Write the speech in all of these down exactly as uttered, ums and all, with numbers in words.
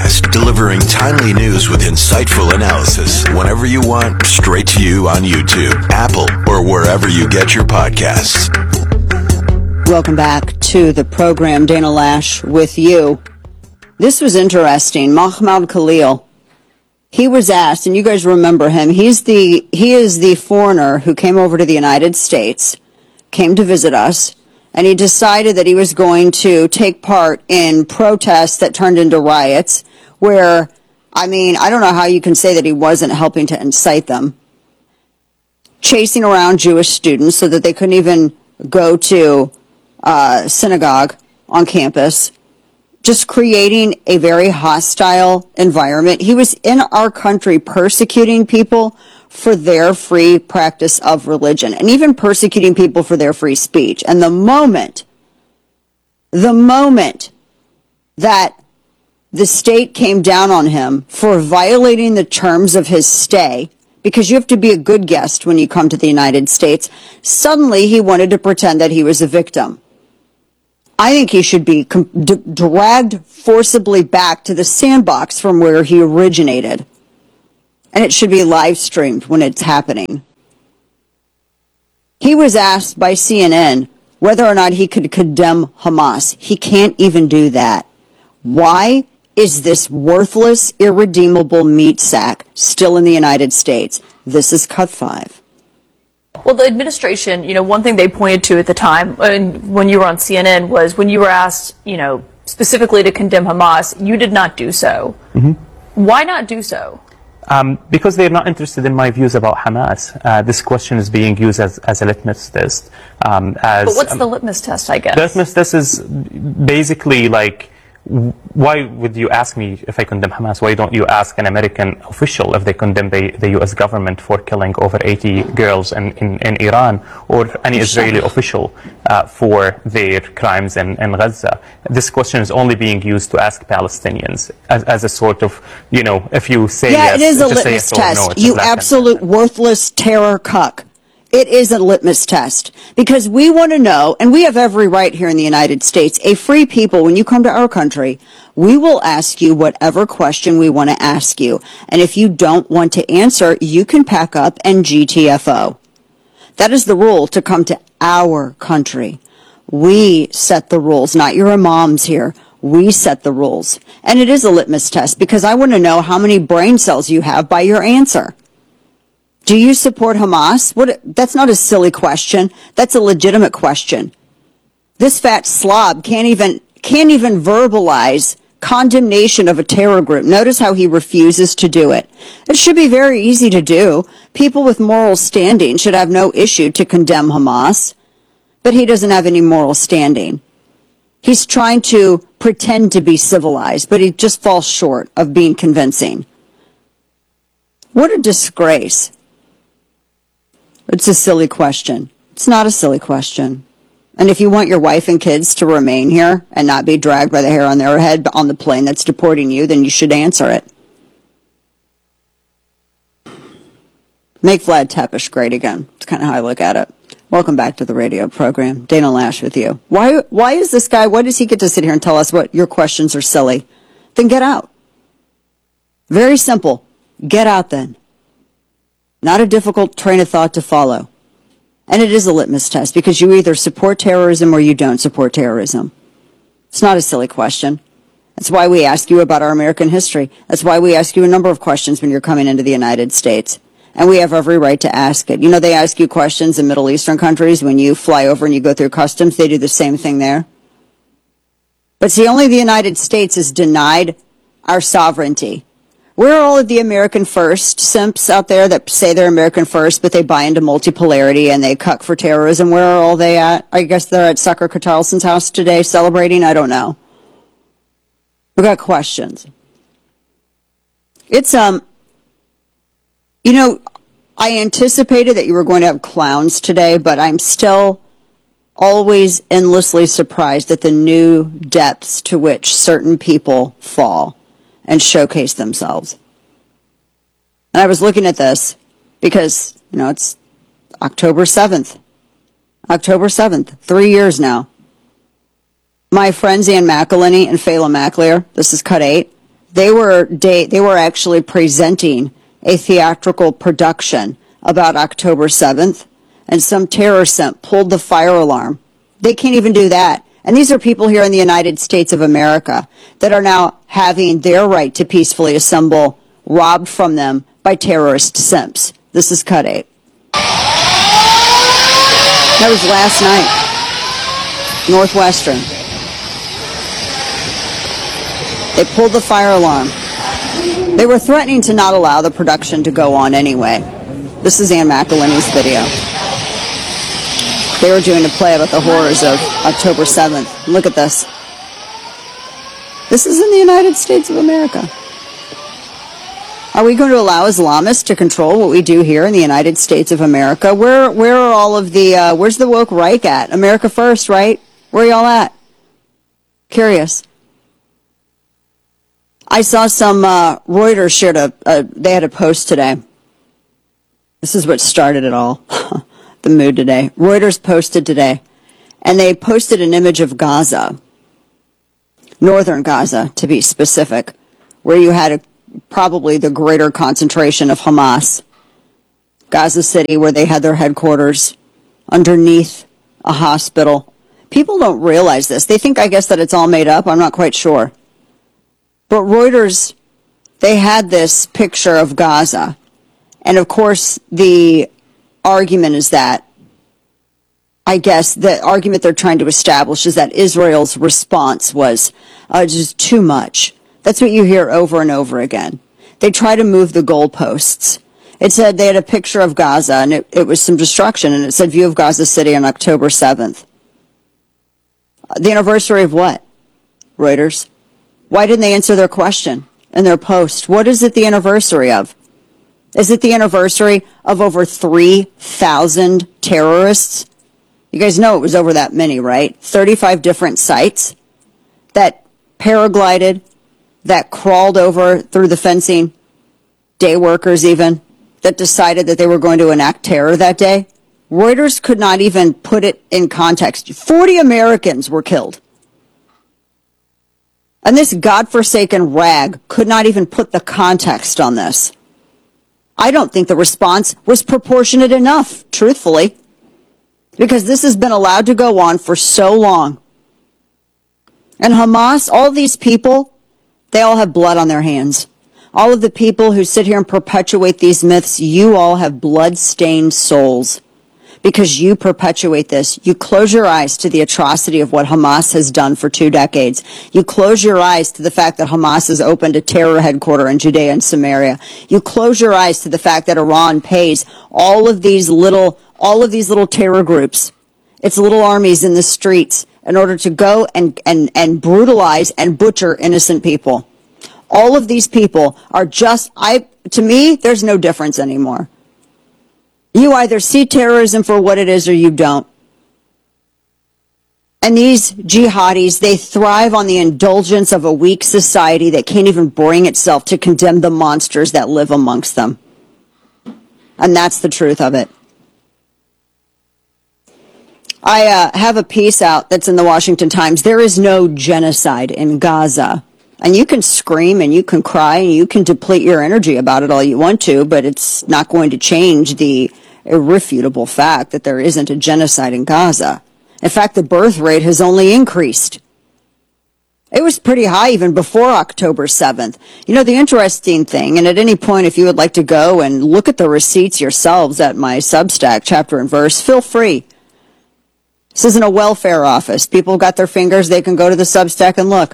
podcast, delivering timely news with insightful analysis whenever you want, straight to you on YouTube, Apple, or wherever you get your podcasts. Welcome back to the program. Dana Loesch with you. This was interesting. Mahmoud Khalil, he was asked, and you guys remember him, he's the he is the foreigner who came over to the United States, came to visit us, and he decided that he was going to take part in protests that turned into riots where, I mean, I don't know how you can say that he wasn't helping to incite them. Chasing around Jewish students so that they couldn't even go to uh, synagogue on campus. Just creating a very hostile environment. He was in our country persecuting people for their free practice of religion and even persecuting people for their free speech. And the moment, the moment that the state came down on him for violating the terms of his stay, because you have to be a good guest when you come to the United States, suddenly he wanted to pretend that he was a victim. I think he should be d- dragged forcibly back to the sandbox from where he originated. And it should be live streamed when it's happening. He was asked by C N N whether or not he could condemn Hamas. He can't even do that. Why is this worthless, irredeemable meat sack still in the United States? This is Cut five. Well, the administration, you know, one thing they pointed to at the time, and when you were on C N N, was when you were asked, you know, specifically to condemn Hamas, you did not do so. Mm-hmm. Why not do so? Um, because they're not interested in my views about Hamas. Uh, this question is being used as, as a litmus test. Um, as, but what's um, the litmus test, I guess? The litmus test is basically like, why would you ask me if I condemn Hamas? Why don't you ask an American official if they condemn the, the U S government for killing over eighty girls in, in, in Iran, or any Israeli official uh, for their crimes in, in Gaza? This question is only being used to ask Palestinians as, as a sort of, you know, if you say yeah, yes, it is a just litmus say yes test. or no, it's you a black absolute worthless terror cuck. It is a litmus test because we want to know, and we have every right here in the United States, a free people, when you come to our country, we will ask you whatever question we want to ask you. And if you don't want to answer, you can pack up and G T F O. That is the rule to come to our country. We set the rules, not your imams here. We set the rules. And it is a litmus test because I want to know how many brain cells you have by your answer. Do you support Hamas? What? That's not a silly question. That's a legitimate question. This fat slob can't even can't even verbalize condemnation of a terror group. Notice how he refuses to do it. It should be very easy to do. People with moral standing should have no issue to condemn Hamas, but he doesn't have any moral standing. He's trying to pretend to be civilized, but he just falls short of being convincing. What a disgrace. It's a silly question. It's not a silly question. And if you want your wife and kids to remain here and not be dragged by the hair on their head on the plane that's deporting you, then you should answer it. Make Vlad Tepes great again. It's kind of how I look at it. Welcome back to the radio program. Dana Loesch with you. Why, why is this guy, why does he get to sit here and tell us what your questions are silly? Then get out. Very simple. Get out then. Not a difficult train of thought to follow. And it is a litmus test because you either support terrorism or you don't support terrorism. It's not a silly question. That's why we ask you about our American history. That's why we ask you a number of questions when you're coming into the United States. And we have every right to ask it. You know, they ask you questions in Middle Eastern countries when you fly over and you go through customs. They do the same thing there. But see, only the United States is denied our sovereignty. Where are all of the American first simps out there that say they're American first, but they buy into multipolarity and they cuck for terrorism? Where are all they at? I guess they're at Sucker Carlson's house today celebrating. I don't know. We got questions. It's, um, you know, I anticipated that you were going to have clowns today, but I'm still always endlessly surprised at the new depths to which certain people fall and showcase themselves. And I was looking at this because, you know, it's October seventh. October seventh, three years now. My friends Ian McElhinney and Fela McLear, this is Cut eight, They were they, they were actually presenting a theatrical production about October seventh, and some terror cent pulled the fire alarm. They can't even do that. And these are people here in the United States of America that are now having their right to peacefully assemble robbed from them by terrorist simps. This is Cut eight. That was last night. Northwestern. They pulled the fire alarm. They were threatening to not allow the production to go on anyway. This is Ann McElhinney's video. They were doing a play about the horrors of October seventh. Look at this. This is in the United States of America. Are we going to allow Islamists to control what we do here in the United States of America? Where where are all of the, uh, where's the woke Reich at? America first, right? Where are y'all at? Curious. I saw some, uh, Reuters shared a, a, they had a post today. This is what started it all. The mood today. Reuters posted today, and they posted an image of Gaza, northern Gaza to be specific, where you had a, probably the greater concentration of Hamas. Gaza City, where they had their headquarters, underneath a hospital. People don't realize this. They think, I guess, that it's all made up. I'm not quite sure. But Reuters, they had this picture of Gaza. And, of course, the argument is that, I guess, the argument they're trying to establish is that Israel's response was uh, just too much. That's what you hear over and over again. They try to move the goalposts. It said they had a picture of Gaza, and it, it was some destruction, and it said view of Gaza City on October seventh. The anniversary of what? Reuters. Why didn't they answer their question in their post? What is it the anniversary of? Is it the anniversary of over three thousand terrorists? You guys know it was over that many, right? thirty-five different sites that paraglided, that crawled over through the fencing, day workers even, that decided that they were going to enact terror that day. Reuters could not even put it in context. forty Americans were killed. And this godforsaken rag could not even put the context on this. I don't think the response was proportionate enough, truthfully, because this has been allowed to go on for so long. And Hamas, all these people, they all have blood on their hands. All of the people who sit here and perpetuate these myths, you all have blood-stained souls because you perpetuate this. You close your eyes to the atrocity of what Hamas has done for two decades. You close your eyes to the fact that Hamas has opened a terror headquarters in Judea and Samaria. You close your eyes to the fact that Iran pays all of these little, all of these little terror groups, its little armies in the streets, in order to go and, and, and brutalize and butcher innocent people. All of these people are just, I, to me, there's no difference anymore. You either see terrorism for what it is or you don't. And these jihadis, they thrive on the indulgence of a weak society that can't even bring itself to condemn the monsters that live amongst them. And that's the truth of it. I uh, have a piece out that's in the Washington Times. There is no genocide in Gaza. And you can scream and you can cry and you can deplete your energy about it all you want to, but it's not going to change the irrefutable fact that there isn't a genocide in Gaza. In fact, the birth rate has only increased. It was pretty high even before October seventh. You know, the interesting thing, and at any point if you would like to go and look at the receipts yourselves at my Substack, chapter and verse, feel free. This isn't a welfare office. People got their fingers, they can go to the Substack and look.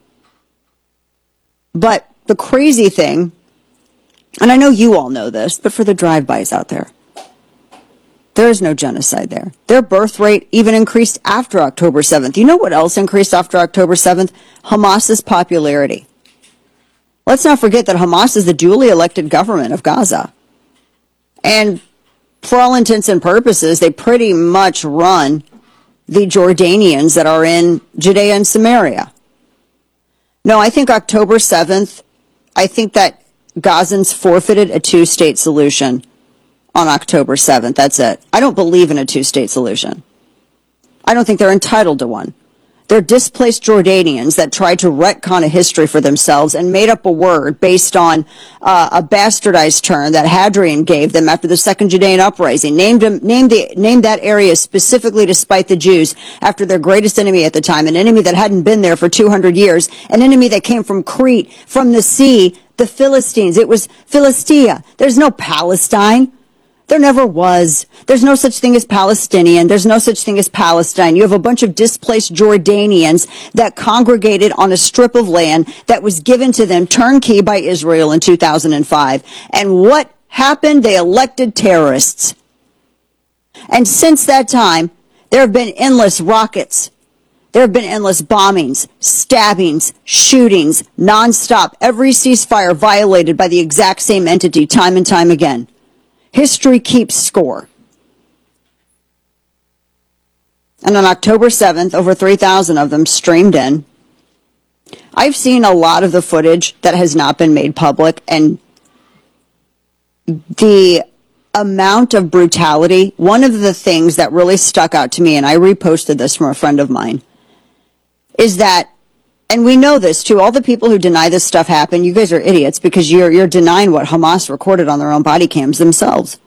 But the crazy thing, and I know you all know this, but for the drive-bys out there, there is no genocide there. Their birth rate even increased after October seventh. You know what else increased after October seventh? Hamas's popularity. Let's not forget that Hamas is the duly elected government of Gaza. And for all intents and purposes, they pretty much run the Jordanians that are in Judea and Samaria. No, I think October seventh, I think that Gazans forfeited a two-state solution on October seventh. That's it. I don't believe in a two-state solution. I don't think they're entitled to one. They're displaced Jordanians that tried to retcon a history for themselves and made up a word based on uh, a bastardized term that Hadrian gave them after the Second Judean Uprising. Named them, named the, named that area specifically to spite the Jews after their greatest enemy at the time, an enemy that hadn't been there for two hundred years, an enemy that came from Crete, from the sea, the Philistines. It was Philistia. There's no Palestine. There never was. There's no such thing as Palestinian. There's no such thing as Palestine. You have a bunch of displaced Jordanians that congregated on a strip of land that was given to them turnkey by Israel in two thousand five. And what happened? They elected terrorists. And since that time, there have been endless rockets. There have been endless bombings, stabbings, shootings, nonstop. Every ceasefire violated by the exact same entity time and time again. History keeps score. And on October seventh, over three thousand of them streamed in. I've seen a lot of the footage that has not been made public, and the amount of brutality, one of the things that really stuck out to me, and I reposted this from a friend of mine, is that, and we know this too, all the people who deny this stuff happened, you guys are idiots because you're, you're denying what Hamas recorded on their own body cams themselves.